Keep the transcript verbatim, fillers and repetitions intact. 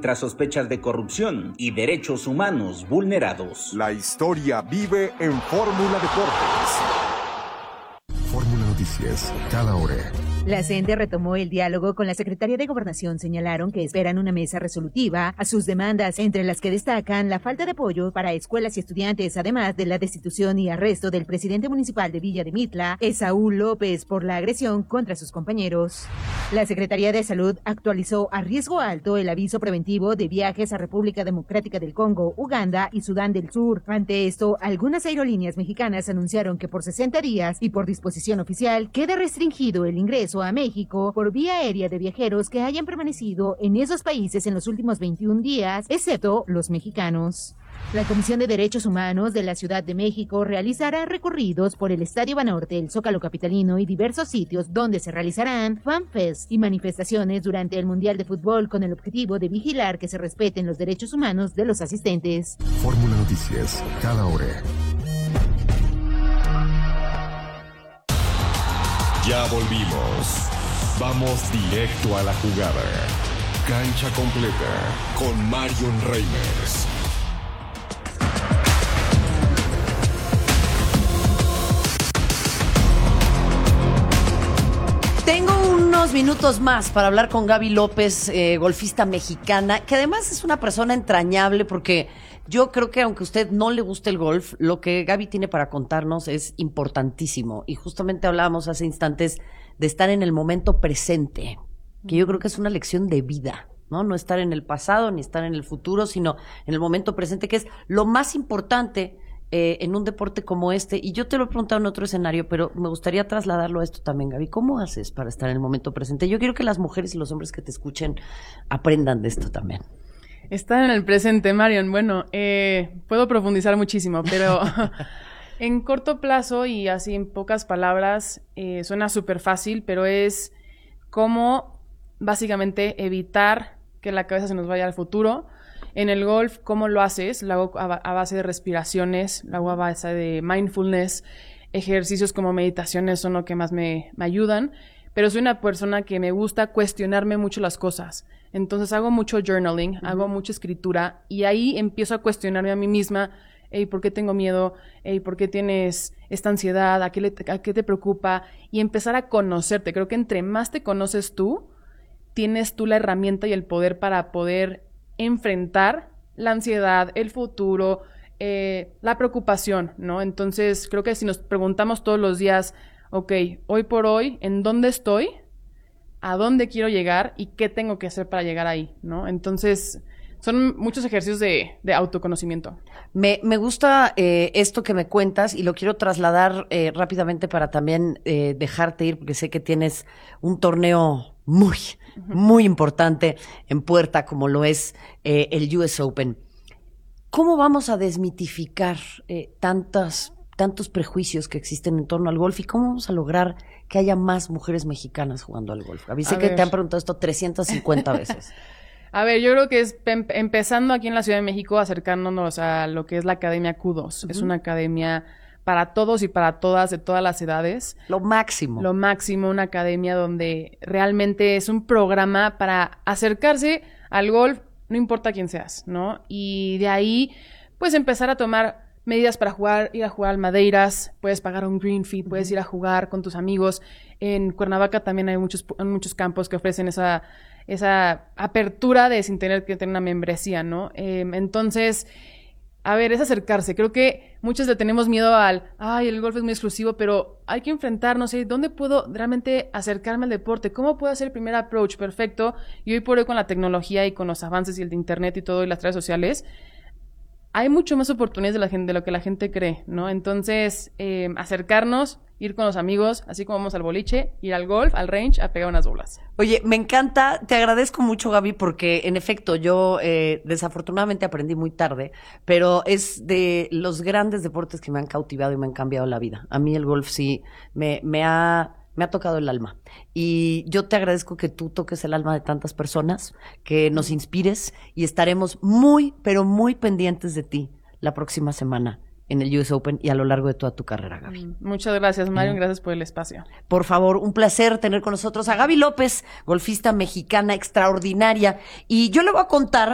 tras sospechas de corrupción y derechos humanos vulnerados. La historia vive en Fórmula Deportes. Fórmula Noticias, cada hora. La C N T retomó el diálogo con la Secretaría de Gobernación. Señalaron que esperan una mesa resolutiva a sus demandas, entre las que destacan la falta de apoyo para escuelas y estudiantes, además de la destitución y arresto del presidente municipal de Villa de Mitla, Esaú López, por la agresión contra sus compañeros. La Secretaría de Salud actualizó a riesgo alto el aviso preventivo de viajes a República Democrática del Congo, Uganda y Sudán del Sur. Ante esto, algunas aerolíneas mexicanas anunciaron que por sesenta días y por disposición oficial queda restringido el ingreso a México por vía aérea de viajeros que hayan permanecido en esos países en los últimos veintiún días, excepto los mexicanos. La Comisión de Derechos Humanos de la Ciudad de México realizará recorridos por el Estadio Banorte, el Zócalo capitalino y diversos sitios donde se realizarán fanfests y manifestaciones durante el Mundial de Fútbol con el objetivo de vigilar que se respeten los derechos humanos de los asistentes. Fórmula Noticias, cada hora. Ya volvimos. Vamos directo a la jugada. Cancha completa con Marion Reimers. Tengo unos minutos más para hablar con Gaby López, eh, golfista mexicana, que además es una persona entrañable porque yo creo que aunque a usted no le guste el golf, lo que Gaby tiene para contarnos es importantísimo. Y justamente hablábamos hace instantes de estar en el momento presente, que yo creo que es una lección de vida, ¿no? No estar en el pasado ni estar en el futuro, sino en el momento presente, que es lo más importante eh, en un deporte como este. Y yo te lo he preguntado en otro escenario, pero me gustaría trasladarlo a esto también, Gaby. ¿Cómo haces para estar en el momento presente? Yo quiero que las mujeres y los hombres que te escuchen aprendan de esto también. Estar en el presente, Marion. Bueno, eh, puedo profundizar muchísimo, pero en corto plazo y así en pocas palabras, eh, suena súper fácil, pero es cómo básicamente evitar que la cabeza se nos vaya al futuro. En el golf, ¿cómo lo haces? Lo hago a, a base de respiraciones, lo hago a base de mindfulness, ejercicios como meditaciones son lo que más me, me ayudan, pero soy una persona que me gusta cuestionarme mucho las cosas. Entonces hago mucho journaling, uh-huh. hago mucha escritura y ahí empiezo a cuestionarme a mí misma, hey, ¿por qué tengo miedo? Hey, ¿por qué tienes esta ansiedad? ¿A qué, le, a qué te preocupa? Y empezar a conocerte. Creo que entre más te conoces tú, tienes tú la herramienta y el poder para poder enfrentar la ansiedad, el futuro, eh, la preocupación, ¿no? Entonces creo que si nos preguntamos todos los días, ok, hoy por hoy, ¿en dónde estoy? ¿A dónde quiero llegar? ¿Y qué tengo que hacer para llegar ahí? ¿No? Entonces, son muchos ejercicios de, de autoconocimiento. Me, me gusta eh, esto que me cuentas y lo quiero trasladar eh, rápidamente para también eh, dejarte ir, porque sé que tienes un torneo muy, uh-huh. muy importante en puerta, como lo es eh, el U S Open. ¿Cómo vamos a desmitificar eh, tantas tantos prejuicios que existen en torno al golf y cómo vamos a lograr que haya más mujeres mexicanas jugando al golf? A mí sé que te han preguntado esto trescientas cincuenta veces. A ver, yo creo que es em- empezando aquí en la Ciudad de México, acercándonos a lo que es la Academia Q dos. Uh-huh. Es una academia para todos y para todas, de todas las edades. Lo máximo. Lo máximo, una academia donde realmente es un programa para acercarse al golf, no importa quién seas, ¿no? Y de ahí, pues empezar a tomar medidas para jugar, ir a jugar al Madeiras, puedes pagar un green fee, puedes ir a jugar con tus amigos. En Cuernavaca también hay muchos, muchos campos que ofrecen esa, esa apertura de sin tener que tener una membresía, ¿no? Eh, entonces, a ver, es acercarse. Creo que muchos le tenemos miedo al, ay, el golf es muy exclusivo, pero hay que enfrentarnos, ¿eh? ¿Dónde puedo realmente acercarme al deporte? ¿Cómo puedo hacer el primer approach perfecto? Y hoy por hoy con la tecnología y con los avances y el de internet y todo y las redes sociales, hay mucho más oportunidades de, la gente, de lo que la gente cree, ¿no? Entonces, eh, acercarnos, ir con los amigos, así como vamos al boliche, ir al golf, al range, a pegar unas bolas. Oye, me encanta, te agradezco mucho, Gaby, porque en efecto yo eh, desafortunadamente aprendí muy tarde, pero es de los grandes deportes que me han cautivado y me han cambiado la vida. A mí el golf sí me, me ha... me ha tocado el alma. Y yo te agradezco que tú toques el alma de tantas personas, que nos inspires y estaremos muy, pero muy pendientes de ti la próxima semana en el U S Open y a lo largo de toda tu carrera, Gaby. Muchas gracias, Marion. Gracias por el espacio. Por favor, un placer tener con nosotros a Gaby López, golfista mexicana extraordinaria. Y yo le voy a contar